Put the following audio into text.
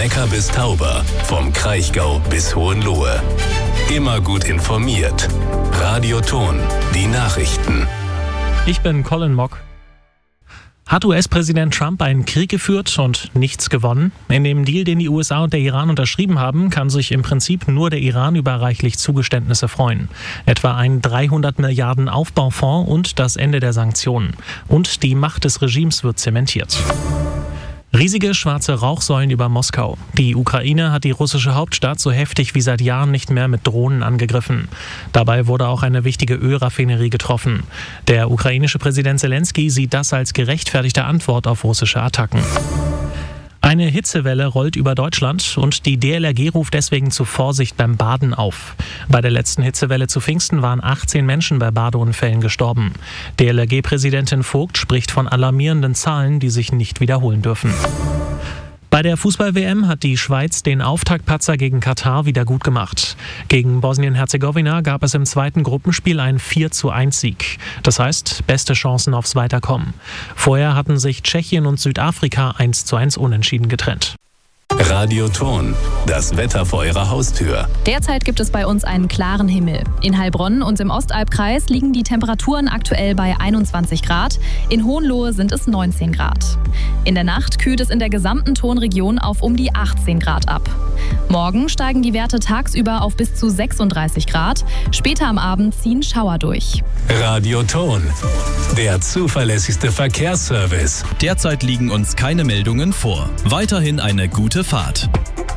Neckar bis Tauber, vom Kraichgau bis Hohenlohe. Immer gut informiert. Radio Thon, die Nachrichten. Ich bin Colin Mock. Hat US-Präsident Trump einen Krieg geführt und nichts gewonnen? In dem Deal, den die USA und der Iran unterschrieben haben, kann sich im Prinzip nur der Iran über reichlich Zugeständnisse freuen. Etwa ein 300 Milliarden Aufbaufonds und das Ende der Sanktionen. Und die Macht des Regimes wird zementiert. Riesige schwarze Rauchsäulen über Moskau. Die Ukraine hat die russische Hauptstadt so heftig wie seit Jahren nicht mehr mit Drohnen angegriffen. Dabei wurde auch eine wichtige Ölraffinerie getroffen. Der ukrainische Präsident Zelensky sieht das als gerechtfertigte Antwort auf russische Attacken. Eine Hitzewelle rollt über Deutschland und die DLRG ruft deswegen zu Vorsicht beim Baden auf. Bei der letzten Hitzewelle zu Pfingsten waren 18 Menschen bei Badeunfällen gestorben. DLRG-Präsidentin Vogt spricht von alarmierenden Zahlen, die sich nicht wiederholen dürfen. Bei der Fußball-WM hat die Schweiz den Auftaktpatzer gegen Katar wieder gut gemacht. Gegen Bosnien-Herzegowina gab es im zweiten Gruppenspiel einen 4:1-Sieg. Das heißt, beste Chancen aufs Weiterkommen. Vorher hatten sich Tschechien und Südafrika 1:1 unentschieden getrennt. Radio Thon, das Wetter vor Ihrer Haustür. Derzeit gibt es bei uns einen klaren Himmel. In Heilbronn und im Ostalbkreis liegen die Temperaturen aktuell bei 21 Grad. In Hohenlohe sind es 19 Grad. In der Nacht kühlt es in der gesamten Thonregion auf um die 18 Grad ab. Morgen steigen die Werte tagsüber auf bis zu 36 Grad. Später am Abend ziehen Schauer durch. Radio Thon, der zuverlässigste Verkehrsservice. Derzeit liegen uns keine Meldungen vor. Weiterhin eine gute Fahrt.